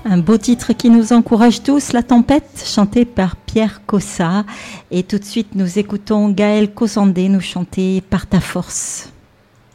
Un beau titre qui nous encourage tous, La Tempête, chanté par Pierre Cossa. Et tout de suite, nous écoutons Gaël Cosandé nous chanter Par ta force.